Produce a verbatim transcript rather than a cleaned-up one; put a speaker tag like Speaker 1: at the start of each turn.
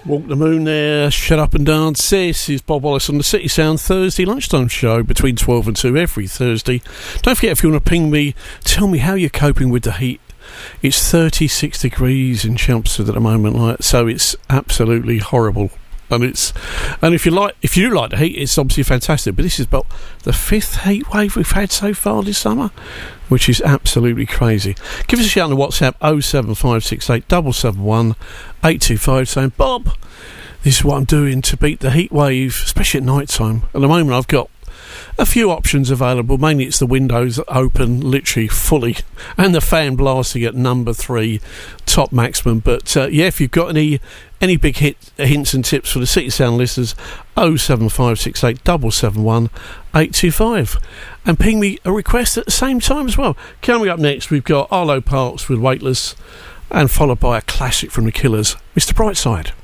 Speaker 1: Walk the Moon there, Shut Up and Dance. This is Bob Wallace on the City Sound Thursday lunchtime show between twelve and two every Thursday. Don't forget, if you want to ping me, tell me how you're coping with the heat. It's thirty-six degrees in Chelmsford at the moment, like, so it's absolutely horrible. And it's and if you like if you like the heat, it's obviously fantastic. But this is about the fifth heat wave we've had so far this summer, which is absolutely crazy. Give us a shout on the WhatsApp oh seven five six eight seven seven one eight two five saying, Bob, this is what I'm doing to beat the heat wave, especially at night time. At the moment I've got a few options available. Mainly it's the windows open literally fully and the fan blasting at number three top maximum. But uh, yeah, if you've got any any big hit, hints and tips for the City Sound listeners, oh seven five six eight seven seven one eight two five, and ping me a request at the same time as well. Coming up next, we've got Arlo Parks with Weightless, and followed by a classic from the Killers, Mister Brightside.